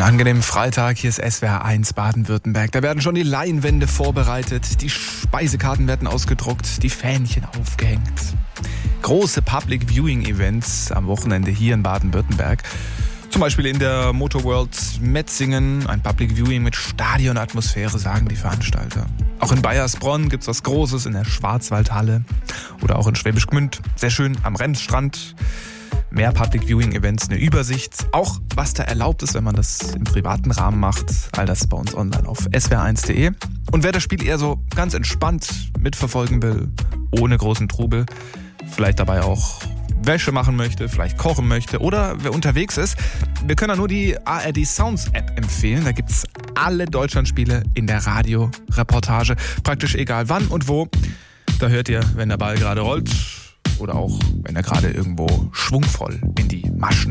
Einen angenehmen Freitag, hier ist SWR 1 Baden-Württemberg. Da werden schon die Leinwände vorbereitet, die Speisekarten werden ausgedruckt, die Fähnchen aufgehängt. Große Public Viewing Events am Wochenende hier in Baden-Württemberg. Zum Beispiel in der Motorworld Metzingen, ein Public Viewing mit Stadionatmosphäre, sagen die Veranstalter. Auch in Baiersbronn gibt's was Großes in der Schwarzwaldhalle oder auch in Schwäbisch Gmünd. Sehr schön am Rennstrand. Mehr Public Viewing Events, eine Übersicht. Auch was da erlaubt ist, wenn man das im privaten Rahmen macht. All das bei uns online auf swr1.de. Und wer das Spiel eher so ganz entspannt mitverfolgen will, ohne großen Trubel, vielleicht dabei auch Wäsche machen möchte, vielleicht kochen möchte oder wer unterwegs ist, wir können da nur die ARD Sounds App empfehlen. Da gibt's alle Deutschlandspiele in der Radioreportage. Praktisch egal wann und wo. Da hört ihr, wenn der Ball gerade rollt oder auch wenn er gerade irgendwo schwungvoll in die Maschen